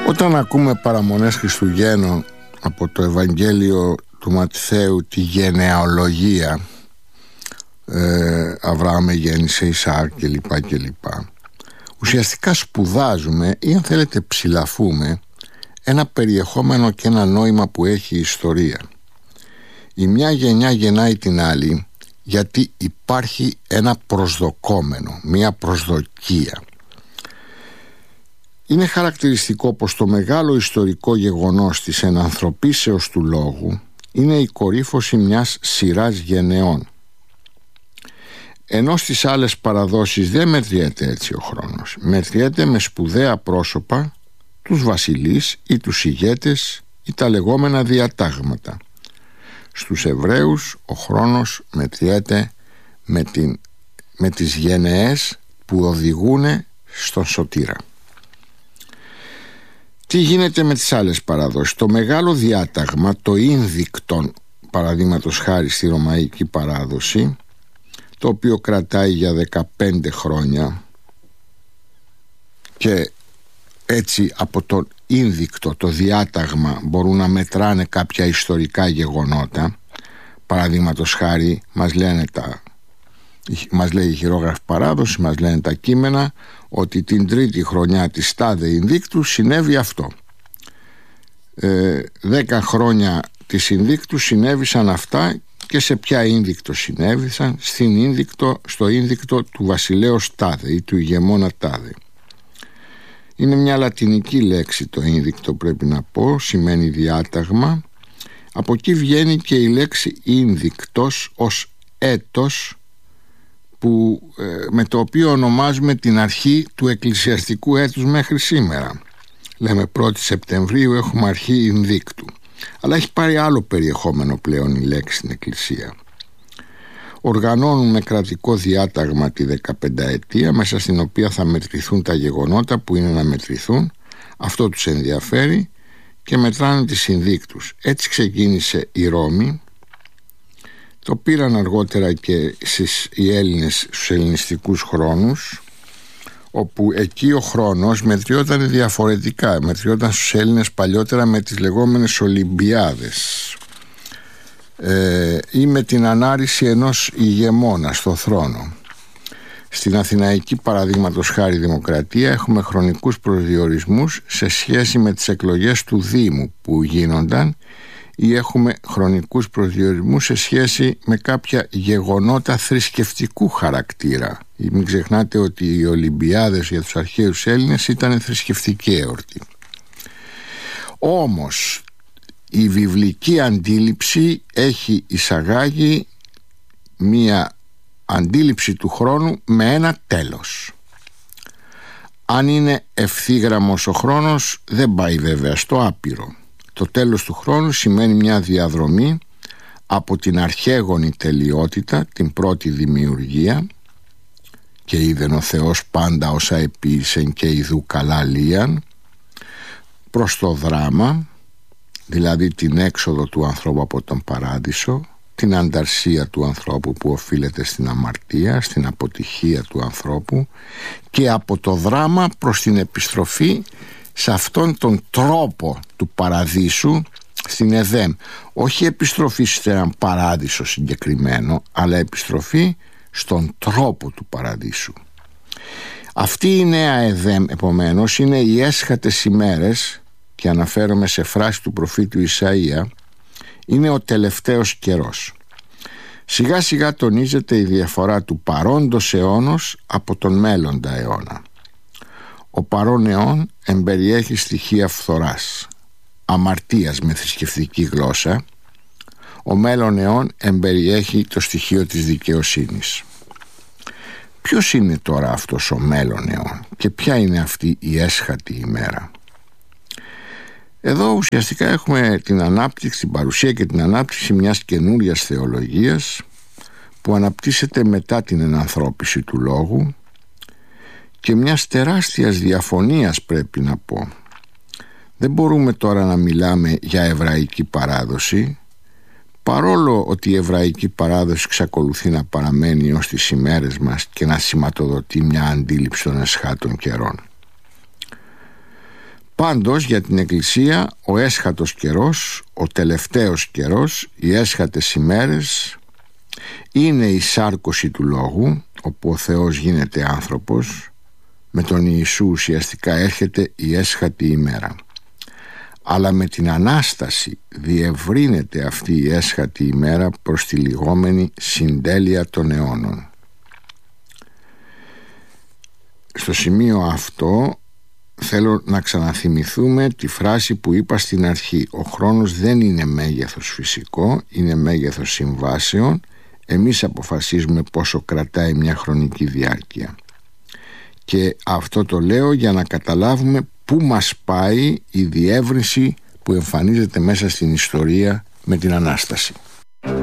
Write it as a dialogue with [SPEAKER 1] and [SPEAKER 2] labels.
[SPEAKER 1] Όταν ακούμε παραμονές Χριστουγέννων από το Ευαγγέλιο του Ματθαίου, τη γενεαλογία, Αβραάμ γέννησε Ισαάκ κλπ, ουσιαστικά σπουδάζουμε ή αν θέλετε ψηλαφούμε ένα περιεχόμενο και ένα νόημα που έχει η ιστορία. Η μια γενιά γεννάει την άλλη γιατί υπάρχει ένα προσδοκόμενο, μια προσδοκία. Είναι χαρακτηριστικό πως το μεγάλο ιστορικό γεγονός της ενανθρωπίσεως του λόγου είναι η κορύφωση μιας σειράς γενεών. Ενώ στις άλλες παραδόσεις δεν μετριέται έτσι ο χρόνος. Μετριέται με σπουδαία πρόσωπα, τους βασιλείς ή τους ηγέτες ή τα λεγόμενα διατάγματα. Στους Εβραίους ο χρόνος μετριέται με τις γενεές που οδηγούν στον σωτήρα. Τι γίνεται με τις άλλες παραδόσεις? Το μεγάλο διάταγμα, το ίνδικτον, παραδείγματος χάρη στη ρωμαϊκή παράδοση, το οποίο κρατάει για 15 χρόνια και έτσι από το ίνδικτο, το διάταγμα, μπορούν να μετράνε κάποια ιστορικά γεγονότα. Παραδείγματος χάρη μας λέει η χειρόγραφη παράδοση, μας λένε τα κείμενα ότι την τρίτη χρονιά της τάδε ίνδικτου συνέβη αυτό. 10 χρόνια της ίνδικτου συνέβησαν αυτά. Και σε ποια ίνδικτο συνέβησαν? Στο ίνδικτο του βασιλέως τάδε ή του ηγεμόνα τάδε. Είναι μια λατινική λέξη το ίνδικτο, πρέπει να πω, σημαίνει διάταγμα. Από εκεί βγαίνει και η λέξη ίνδικτος ως έτος, με το οποίο ονομάζουμε την αρχή του εκκλησιαστικού έτους μέχρι σήμερα. Λέμε 1η Σεπτεμβρίου έχουμε αρχή ίνδικτου. Αλλά έχει πάρει άλλο περιεχόμενο πλέον η λέξη στην Εκκλησία. Οργανώνουν με κρατικό διάταγμα τη 15ετία, μέσα στην οποία θα μετρηθούν τα γεγονότα που είναι να μετρηθούν. Αυτό τους ενδιαφέρει και μετράνε τις συνδίκτους. Έτσι ξεκίνησε η Ρώμη. Το πήραν αργότερα και οι Έλληνες στους ελληνιστικούς χρόνους, όπου εκεί ο χρόνος μετριόταν διαφορετικά. Μετριόταν στους Έλληνες παλιότερα με τις λεγόμενες Ολυμπιάδες ή με την ανάρρηση ενός ηγεμόνα στο θρόνο. Στην Αθηναϊκή, παραδείγματος χάρη δημοκρατία, έχουμε χρονικούς προσδιορισμούς σε σχέση με τις εκλογές του Δήμου που γίνονταν, ή έχουμε χρονικούς προσδιορισμούς σε σχέση με κάποια γεγονότα θρησκευτικού χαρακτήρα. Μην ξεχνάτε ότι οι Ολυμπιάδες για τους αρχαίους Έλληνες ήταν θρησκευτική εορτή. Όμως η βιβλική αντίληψη έχει εισαγάγει μία αντίληψη του χρόνου με ένα τέλος. Αν είναι ευθύγραμμος ο χρόνος, δεν πάει βέβαια στο άπειρο. Το τέλος του χρόνου σημαίνει μια διαδρομή από την αρχαίγονη τελειότητα, την πρώτη δημιουργία, και είδεν ο Θεός πάντα όσα επίησεν και ιδού καλά λίαν, προς το δράμα, δηλαδή την έξοδο του ανθρώπου από τον παράδεισο, την ανταρσία του ανθρώπου που οφείλεται στην αμαρτία, στην αποτυχία του ανθρώπου, και από το δράμα προς την επιστροφή σε αυτόν τον τρόπο του παραδείσου στην Εδέμ. Όχι επιστροφή σε έναν παράδεισο συγκεκριμένο, αλλά επιστροφή στον τρόπο του παραδείσου. Αυτή η νέα Εδέμ, επομένως, είναι οι έσχατες ημέρες, και αναφέρομαι σε φράση του προφήτου Ισαΐα, είναι ο τελευταίος καιρός. Σιγά σιγά τονίζεται η διαφορά του παρόντος αιώνος από τον μέλλοντα αιώνα. Ο παρόν αιών εμπεριέχει στοιχεία φθοράς, αμαρτίας με θρησκευτική γλώσσα. Ο μέλλον αιών εμπεριέχει το στοιχείο της δικαιοσύνης. Ποιος είναι τώρα αυτός ο μέλλον αιών και ποια είναι αυτή η έσχατη ημέρα? Εδώ ουσιαστικά έχουμε την ανάπτυξη, την παρουσία και την ανάπτυξη μιας καινούριας θεολογίας που αναπτύσσεται μετά την ενανθρώπιση του λόγου και μιας τεράστιας διαφωνίας, πρέπει να πω. Δεν μπορούμε τώρα να μιλάμε για εβραϊκή παράδοση, παρόλο ότι η εβραϊκή παράδοση εξακολουθεί να παραμένει ως τις ημέρες μας και να σηματοδοτεί μια αντίληψη των εσχάτων καιρών. Πάντως για την Εκκλησία ο έσχατος καιρός, ο τελευταίος καιρός, οι έσχατες ημέρες είναι η σάρκωση του Λόγου, όπου ο Θεός γίνεται άνθρωπος. Με τον Ιησού ουσιαστικά έρχεται η έσχατη ημέρα. Αλλά με την Ανάσταση διευρύνεται αυτή η έσχατη ημέρα προς τη λεγόμενη συντέλεια των αιώνων. Στο σημείο αυτό θέλω να ξαναθυμηθούμε τη φράση που είπα στην αρχή. Ο χρόνος δεν είναι μέγεθος φυσικό, είναι μέγεθος συμβάσεων. Εμείς αποφασίζουμε πόσο κρατάει μια χρονική διάρκεια. Και αυτό το λέω για να καταλάβουμε πού μας πάει η διεύρυνση που εμφανίζεται μέσα στην ιστορία με την Ανάσταση.